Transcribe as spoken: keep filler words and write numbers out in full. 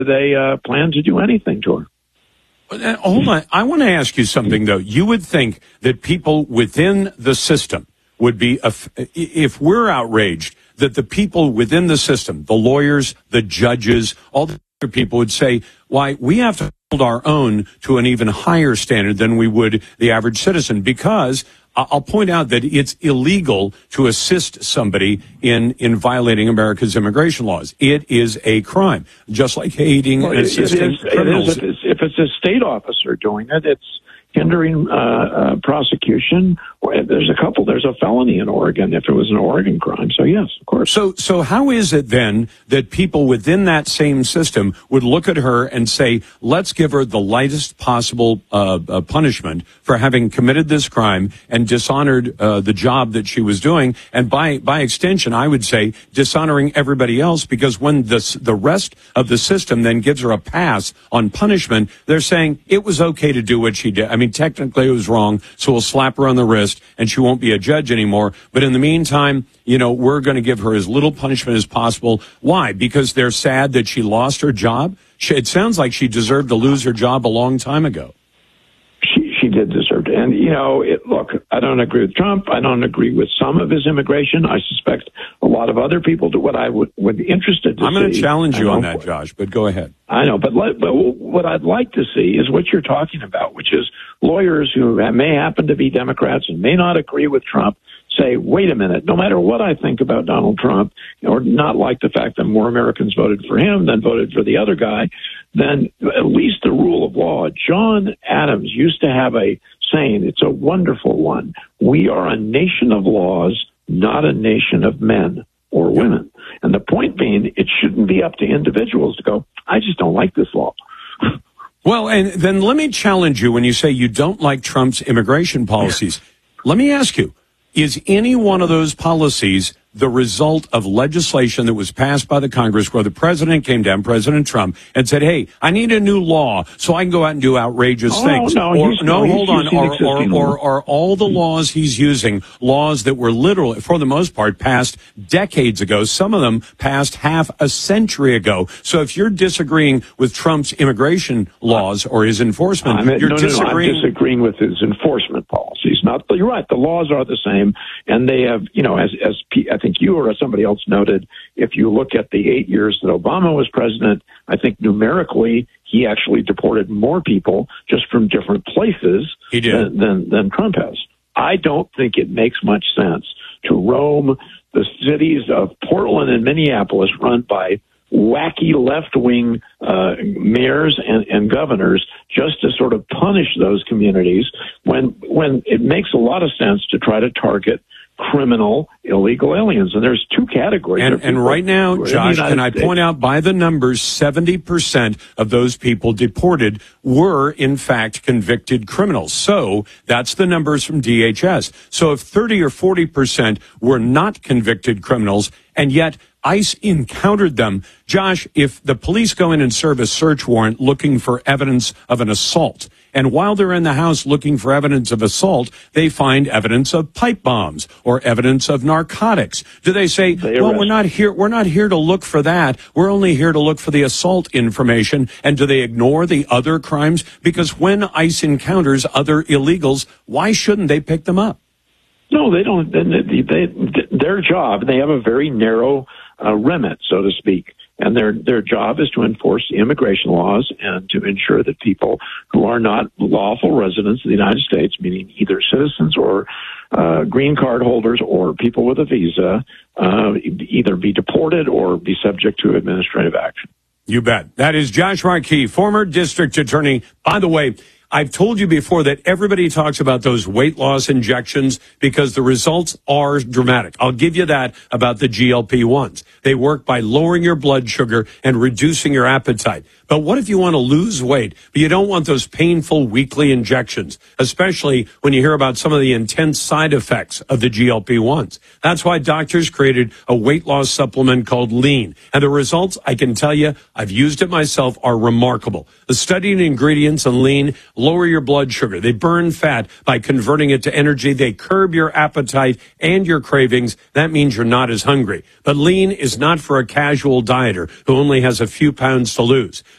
they uh, plan to do anything to her. Uh, hold on. I want to ask you something, though. You would think that people within the system would be, if we're outraged, that the people within the system, the lawyers, the judges, all the other people would say, why, we have to hold our own to an even higher standard than we would the average citizen, because I'll point out that it's illegal to assist somebody in, in violating America's immigration laws. It is a crime, just like aiding well, and assisting it is, criminals. It is, if, it's, if it's a state officer doing it, it's hindering uh, uh, prosecution. There's a couple. There's a felony in Oregon if it was an Oregon crime. So, yes, of course. So, so how is it then that people within that same system would look at her and say, let's give her the lightest possible uh, uh, punishment for having committed this crime and dishonored uh, the job that she was doing, and by by extension, I would say dishonoring everybody else, because when the the rest of the system then gives her a pass on punishment, they're saying it was okay to do what she did. I mean, technically it was wrong, so we'll slap her on the wrist and she won't be a judge anymore. But in the meantime, you know, we're going to give her as little punishment as possible. Why? Because they're sad that she lost her job? She, it sounds like she deserved to lose her job a long time ago. She, she did deserve it. And, you know, it, look, I don't agree with Trump. I don't agree with some of his immigration. I suspect a lot of other people do. What I would, would be interested to I'm going to see, challenge you know, on that, Josh, but go ahead. I know, but, let, but what I'd like to see is what you're talking about, which is lawyers who may happen to be Democrats and may not agree with Trump say, wait a minute, no matter what I think about Donald Trump, or not like the fact that more Americans voted for him than voted for the other guy, then at least the rule of law. John Adams used to have a saying, it's a wonderful one. We are a nation of laws, not a nation of men or women. And the point being, it shouldn't be up to individuals to go, I just don't like this law. Well, and then let me challenge you when you say you don't like Trump's immigration policies. Let me ask you, is any one of those policies the result of legislation that was passed by the Congress where the president came down, President Trump, and said, hey, I need a new law so I can go out and do outrageous oh, things? No, or, he's, no, no, hold on. Are, or, or, or all the laws he's using laws that were literally, for the most part, passed decades ago? Some of them passed half a century ago. So if you're disagreeing with Trump's immigration laws or his enforcement, I mean, you're no, no, disagreeing. No, I'm disagreeing with his enforcement policies. Not, you're right. The laws are the same, and they have, you know, as as P, I think you or somebody else noted, if you look at the eight years that Obama was president, I think numerically he actually deported more people just from different places he did. Than, than, than Trump has. I don't think it makes much sense to roam the cities of Portland and Minneapolis run by wacky left-wing uh, mayors and, and governors just to sort of punish those communities when when it makes a lot of sense to try to target criminal illegal aliens. And there's two categories. And, and right now, Josh, can I States. point out by the numbers, seventy percent of those people deported were, in fact, convicted criminals. So that's the numbers from D H S. So if thirty or forty percent were not convicted criminals, and yet ICE encountered them, Josh, if the police go in and serve a search warrant looking for evidence of an assault, and while they're in the house looking for evidence of assault, they find evidence of pipe bombs or evidence of narcotics. Do they say, they well, we're not here, we're not here to look for that. We're only here to look for the assault information. And do they ignore the other crimes? Because when ICE encounters other illegals, why shouldn't they pick them up? No, they don't. They, they, their job, they have a very narrow uh, remit, so to speak. And their their job is to enforce the immigration laws and to ensure that people who are not lawful residents of the United States, meaning either citizens or uh, green card holders or people with a visa, uh, either be deported or be subject to administrative action. You bet. That is Josh Markey, former district attorney. By the way, I've told you before that everybody talks about those weight loss injections because the results are dramatic. I'll give you that about the G L P ones. They work by lowering your blood sugar and reducing your appetite. But what if you want to lose weight, but you don't want those painful weekly injections, especially when you hear about some of the intense side effects of the G L P ones? That's why doctors created a weight loss supplement called Lean. And the results, I can tell you, I've used it myself, are remarkable. The studied ingredients in Lean lower your blood sugar. They burn fat by converting it to energy. They curb your appetite and your cravings. That means you're not as hungry. But lean is not for a casual dieter who only has a few pounds to lose.